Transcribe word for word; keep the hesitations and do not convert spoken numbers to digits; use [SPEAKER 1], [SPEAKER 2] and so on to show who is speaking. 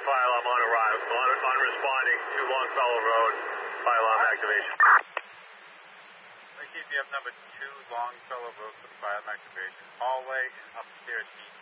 [SPEAKER 1] fire alarm on arrival. On, on responding to Longfellow Road, fire alarm activation.
[SPEAKER 2] K P F number two, Longfellow Road for the fire alarm activation. Hallway, upstairs, heat.